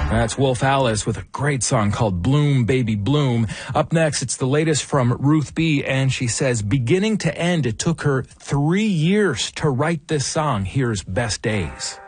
That's Wolf Alice with a great song called Bloom, Baby Bloom. Up next, it's the latest from Ruth B., and she says, beginning to end, it took her 3 years to write this song. Here's Best Days.